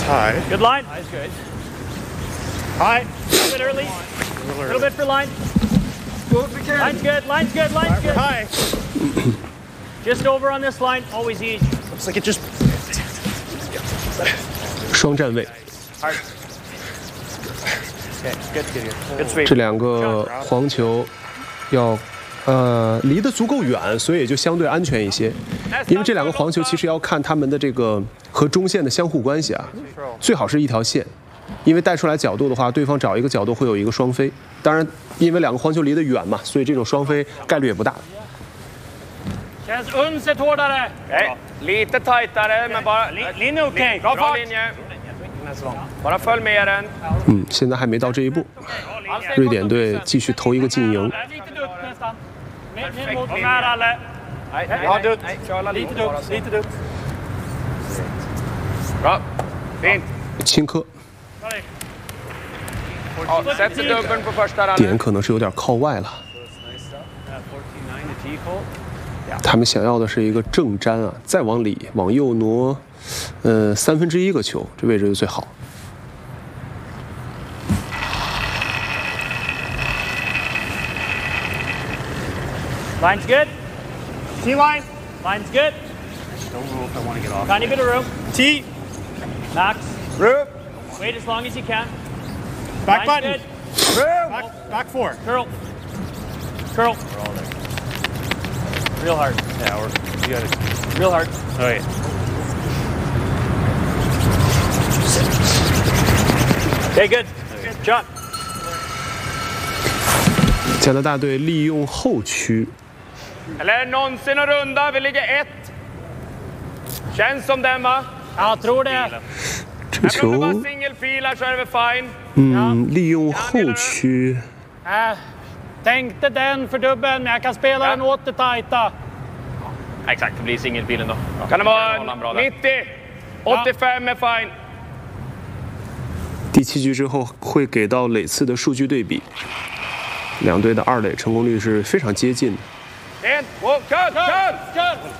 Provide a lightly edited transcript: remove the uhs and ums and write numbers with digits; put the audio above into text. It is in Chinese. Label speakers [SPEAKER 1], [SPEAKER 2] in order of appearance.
[SPEAKER 1] high.
[SPEAKER 2] Good line. High's good. High. A little bit early. A little bit for line. Line's good. Line's good. Line's good.
[SPEAKER 1] High.
[SPEAKER 2] Just over on this line. Always easy.
[SPEAKER 1] Looks like it just.
[SPEAKER 3] 双站位。 这两个黄球要离得足够远，所以也就相对安全一些。因为这两个黄球其实要看他们的这个和中线的相互关系啊，最好是一条线，因为带出来角度的话，对方找一个角度会有一个双飞。当然，因为两个黄球离得远嘛，所以这种双飞概率也不大。
[SPEAKER 2] Känns unset hårdare.
[SPEAKER 4] Lite tajtare, men bara...
[SPEAKER 2] Linje okej.
[SPEAKER 4] Bra linje. Bara följ med den.
[SPEAKER 3] 现在还没到这一步。瑞典队继续投一个进营。
[SPEAKER 2] Lite dutt nästan. Ner mot nära alla.
[SPEAKER 4] Ja, dutt.
[SPEAKER 2] Lite dutt. Lite dutt.
[SPEAKER 4] Bra. Fint.
[SPEAKER 3] 轻科。
[SPEAKER 4] Ja, sätter dubbeln på första rallen.
[SPEAKER 3] 点可能是有点靠外了。他们想要的是一个正粘啊，再往里往右挪1/3个球，这位置就最好。
[SPEAKER 2] Line's good. T line. Line's good. No room if I want to get off. Tiny bit of room. T. Max.
[SPEAKER 4] Room.
[SPEAKER 2] Wait as long as you can.
[SPEAKER 1] Back
[SPEAKER 2] Line's
[SPEAKER 1] button.
[SPEAKER 2] good.
[SPEAKER 4] Room.
[SPEAKER 1] Back 4.
[SPEAKER 2] Curl. Curl.
[SPEAKER 5] We're all there.
[SPEAKER 2] Real hard.
[SPEAKER 5] Yeah, you got it.
[SPEAKER 2] Real hard.
[SPEAKER 5] Okay.
[SPEAKER 2] Okay, good. John.
[SPEAKER 3] 加拿大队利用后区。
[SPEAKER 4] Eller är det någonsin att runda? Vi ligger 1. Känns som den, va?
[SPEAKER 2] Jag tror det.
[SPEAKER 3] 这
[SPEAKER 4] Även om det
[SPEAKER 3] 球
[SPEAKER 4] bara singelfilar så är det väl fine.
[SPEAKER 3] 利用后区。
[SPEAKER 2] Tänkte den för dubbeln, men jag kan spela den åt det tajta.
[SPEAKER 4] Exakt, det blir singelfilen då. Kan det vara 90? 85 är fine.
[SPEAKER 3] 第7局之后会给到垒次的数据对比，两队的二垒成功率是非常接近的。
[SPEAKER 4] 1, 2, cut!